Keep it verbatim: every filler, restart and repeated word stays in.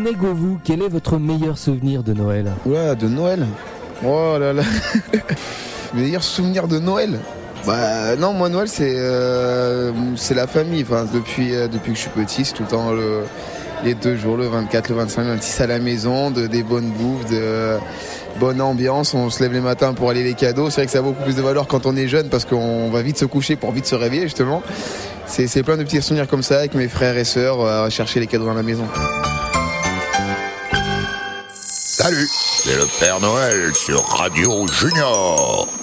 Nego, vous, quel est votre meilleur souvenir de Noël ? Ouais, de Noël. Oh là là. Meilleur souvenir de Noël. Bah non, moi Noël c'est euh, c'est la famille. Enfin depuis euh, depuis que je suis petit, c'est tout le temps le, les deux jours, le vingt-quatre, le vingt-cinq, le vingt-six à la maison, de des bonnes bouffes, de euh, bonne ambiance. On se lève les matins pour aller les cadeaux. C'est vrai que ça a beaucoup plus de valeur quand on est jeune parce qu'on va vite se coucher pour vite se réveiller justement. C'est c'est plein de petits souvenirs comme ça avec mes frères et sœurs à chercher les cadeaux dans la maison. Salut, c'est le Père Noël sur Radio Junior.